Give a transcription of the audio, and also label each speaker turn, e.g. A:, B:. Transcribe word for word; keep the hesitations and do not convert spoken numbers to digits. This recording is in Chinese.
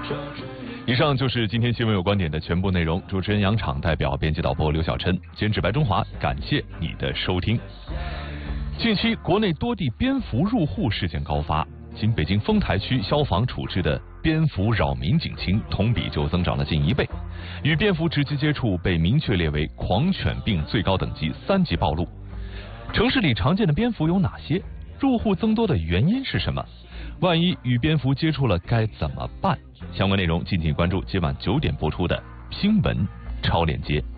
A: 以上就是今天新闻有观点的全部内容。主持人杨昶代表编辑导播刘小琛，监制白中华，感谢你的收听。近期国内多地蝙蝠入户事件高发，仅北京丰台区消防处置的蝙蝠扰民警情同比就增长了近一倍，与蝙蝠直接接触被明确列为狂犬病最高等级三级暴露。城市里常见的蝙蝠有哪些？入户增多的原因是什么？万一与蝙蝠接触了该怎么办？相关内容敬请关注今晚九点播出的新闻超链接。